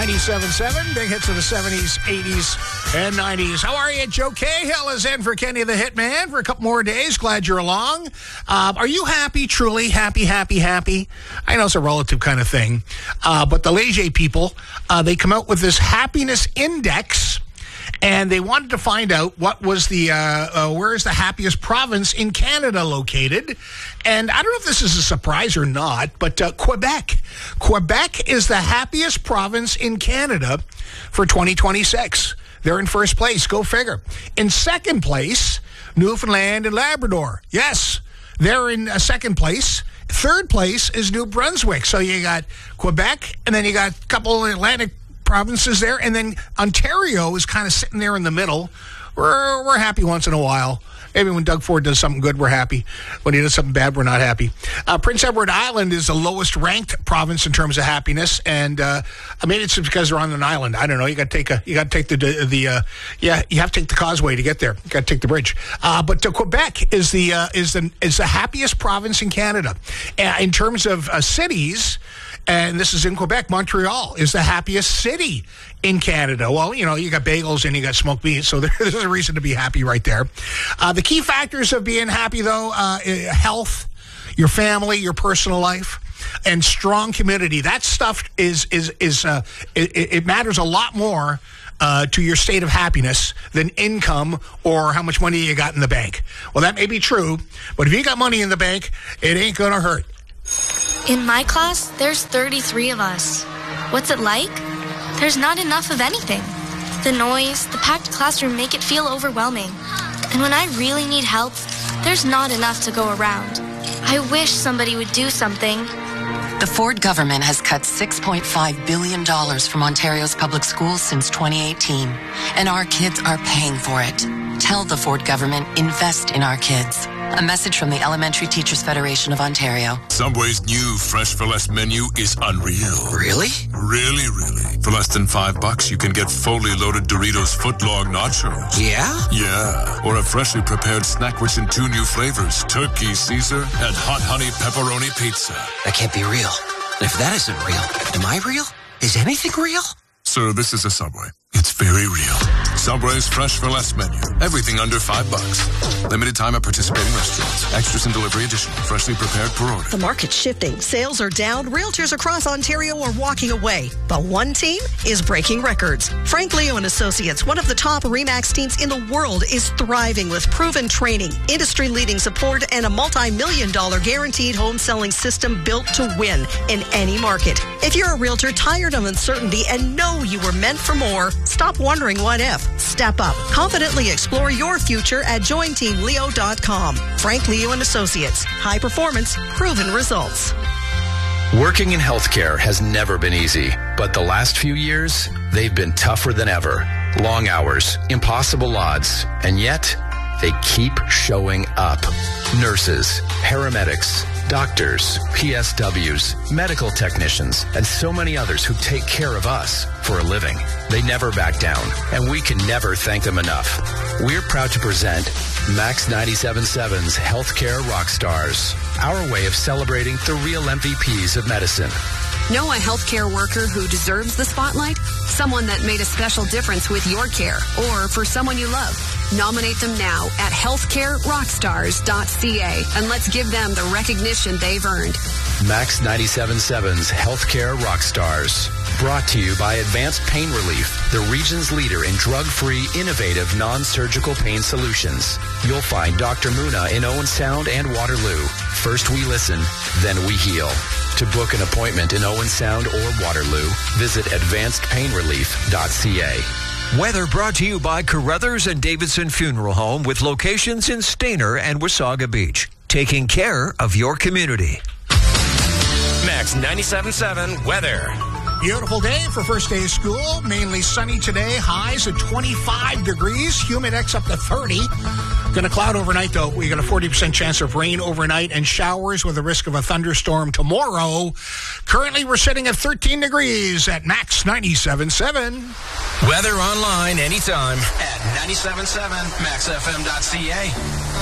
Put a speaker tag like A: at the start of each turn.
A: 97.7, big hits of the 70s, 80s, and 90s. How are you? Joe Cahill is in for Kenny the Hitman for a couple more days. Glad you're along. Are you happy, truly happy? I know it's a relative kind of thing, but the Leger people, they come out with this happiness index, and they wanted to find out what was the where is the happiest province in Canada located. And I don't know if this is a surprise or not, but Quebec. Quebec is the happiest province in Canada for 2026. They're in first place. Go figure. In second place, Newfoundland and Labrador. Yes, they're in second place. Third place is New Brunswick. So you got Quebec, and then you got a couple of Atlantic provinces there, and then Ontario is kind of sitting there in the middle. We're happy once in a while. Maybe when Doug Ford does something good, we're happy. When he does something bad, we're not happy. Prince Edward Island is the lowest ranked province in terms of happiness, and I mean it's because they're on an island. I don't know. You got to take you have to take the causeway to get there. You got to take the bridge. But Quebec is the happiest province in Canada, in terms of cities. And this is in Quebec. Montreal is the happiest city in Canada. Well, you know, you got bagels and you got smoked meat, so there's a reason to be happy right there. The key factors of being happy, though, health, your family, your personal life, and strong community. That stuff it matters a lot more to your state of happiness than income or how much money you got in the bank. Well, that may be true, but if you got money in the bank, it ain't gonna hurt.
B: In my class, there's 33 of us. What's it like? There's not enough of anything. The noise, the packed classroom make it feel overwhelming. And when I really need help, there's not enough to go around. I wish somebody would do something.
C: The Ford government has cut $6.5 billion from Ontario's public schools since 2018, and our kids are paying for it. Tell the Ford government, invest in our kids. A message from the Elementary Teachers Federation of Ontario.
D: Subway's new Fresh for Less menu is unreal.
E: Really?
D: Really, really. For less than $5, you can get fully loaded Doritos footlong nachos.
E: Yeah?
D: Yeah. Or a freshly prepared snack rich in 2 new flavors, Turkey Caesar and Hot Honey Pepperoni Pizza.
E: That can't be real. And if that isn't real, am I real? Is anything real?
D: Sir, this is a Subway. It's very real. Subway's Fresh for Less menu. Everything under $5. Limited time at participating restaurants. Extras and delivery additional. Freshly prepared per order.
F: The market's shifting. Sales are down. Realtors across Ontario are walking away. But one team is breaking records. Frank Leo and Associates, one of the top RE/MAX teams in the world, is thriving with proven training, industry-leading support, and a multi-million-dollar guaranteed home selling system built to win in any market. If you're a realtor tired of uncertainty and know you were meant for more, stop wondering what if. Step up. Confidently explore your future at jointeamleo.com. Frank Leo and Associates. High performance, proven results.
G: Working in healthcare has never been easy, but the last few years, they've been tougher than ever. Long hours, impossible odds, and yet they keep showing up. Nurses, paramedics, doctors, PSWs, medical technicians, and so many others who take care of us for a living. They never back down, and we can never thank them enough. We're proud to present Max 97.7's Healthcare Rockstars, our way of celebrating the real MVPs of medicine.
H: Know a healthcare worker who deserves the spotlight? Someone that made a special difference with your care or for someone you love. Nominate them now at healthcarerockstars.ca and let's give them the recognition they've earned.
G: Max 97.7's Healthcare Rockstars. Brought to you by Advanced Pain Relief, the region's leader in drug-free, innovative, non-surgical pain solutions. You'll find Dr. Muna in Owen Sound and Waterloo. First we listen, then we heal. To book an appointment in Owen Sound or Waterloo, visit advancedpainrelief.ca.
I: Weather brought to you by Carruthers and Davidson Funeral Home with locations in Stayner and Wasaga Beach. Taking care of your community.
J: Max 97.7 weather.
A: Beautiful day for first day of school. Mainly sunny today. Highs at 25 degrees. Humidex up to 30. Going to cloud overnight, though. We got a 40% chance of rain overnight and showers with a risk of a thunderstorm tomorrow. Currently, we're sitting at 13 degrees at Max 97.7.
J: Weather online anytime at 97.7maxfm.ca.